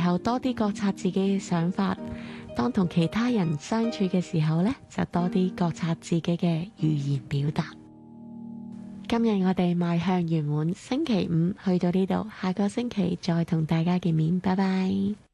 候多啲覺察自己嘅想法，當同其他人相處嘅時候呢，就多啲覺察自己嘅語言表達。今日我哋邁向圓滿，星期五去到呢度，下個星期再同大家見面，拜拜。